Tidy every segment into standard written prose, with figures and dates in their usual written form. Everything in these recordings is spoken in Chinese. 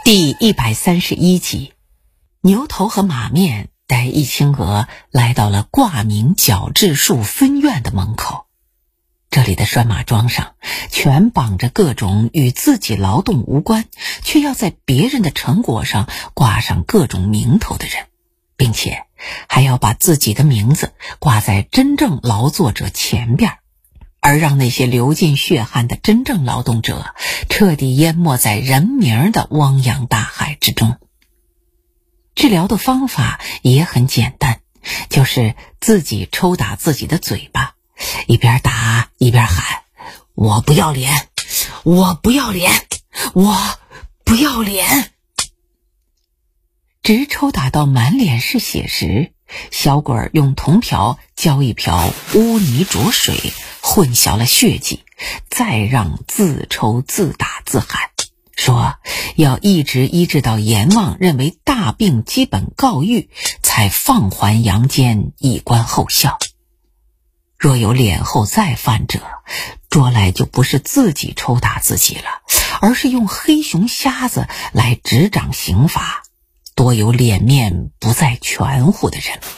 第131集，牛头和马面带易清娥来到了挂名矫治术分院的门口。这里的拴马桩上全绑着各种与自己劳动无关，却要在别人的成果上挂上各种名头的人，并且还要把自己的名字挂在真正劳作者前边，而让那些流尽血汗的真正劳动者彻底淹没在人名的汪洋大海之中。治疗的方法也很简单，就是自己抽打自己的嘴巴，一边打一边喊：我不要脸，我不要脸，我不要脸。直抽打到满脸是血时，小鬼儿用铜瓢浇一瓢污泥浊水，混淆了血迹，再让自抽自打自喊，说要一直医治到阎王认为大病基本告愈，才放还阳间以观后效。若有脸后再犯者，捉来就不是自己抽打自己了，而是用黑熊瞎子来执掌刑罚，多有脸面不再全乎的人。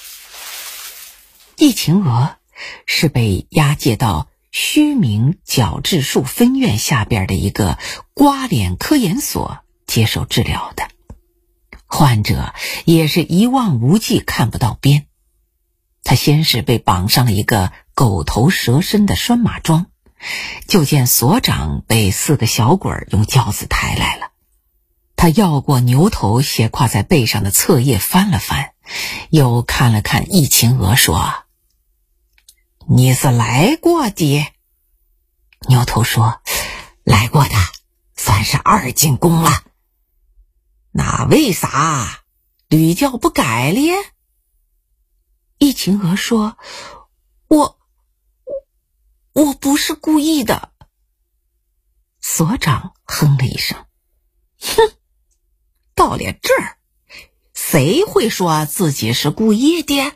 易晴娥是被押解到虚名矫治术分院下边的一个刮脸科研所接受治疗的，患者也是一望无际，看不到边。他先是被绑上了一个狗头蛇身的拴马桩，就见所长被4个小鬼用轿子抬来了。他绕过牛头斜挎在背上的册页翻了翻，又看了看易晴娥，说：你是来过的？牛头说：来过的，算是2进宫了。那为啥屡教不改咧？易晴娥说：我不是故意的。所长哼了一声：哼，到了这儿，谁会说自己是故意的？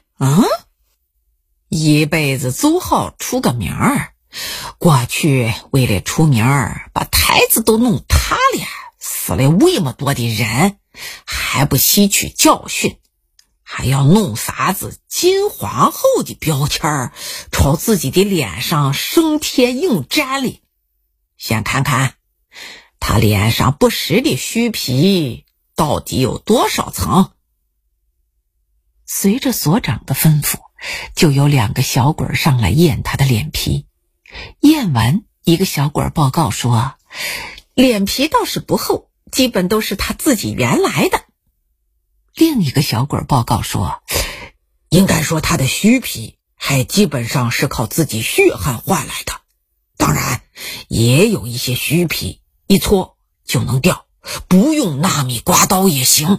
一辈子走好出个名儿，过去为了出名儿，把台子都弄塌了，死了那么多的人，还不吸取教训，还要弄啥子金皇后的标签儿朝自己的脸上生贴硬粘哩。先看看他脸上不实的虚皮到底有多少层。随着所长的吩咐，就有2个小鬼上来验他的脸皮。验完，一个小鬼报告说，脸皮倒是不厚，基本都是他自己原来的。另一个小鬼报告说，应该说他的虚皮还基本上是靠自己血汗换来的，当然也有一些虚皮一搓就能掉，不用纳米刮刀也行。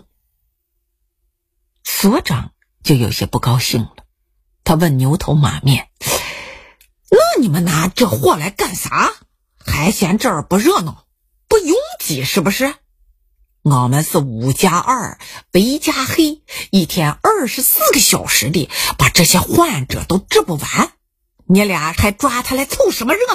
所长就有些不高兴了，他问牛头马面：那你们拿这货来干啥？还嫌这儿不热闹不拥挤是不是？我们是5+2白加黑，一天24个小时的把这些患者都治不完，你俩还抓他来凑什么热闹？